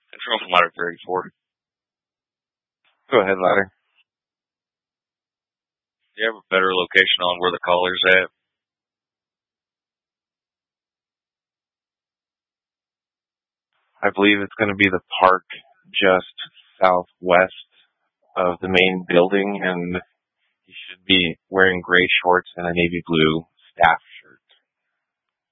Control from ladder 34. Go ahead, ladder. Do you have a better location on where the caller's at? I believe it's going to be the park just southwest of the main building, and he should be wearing gray shorts and a navy blue staff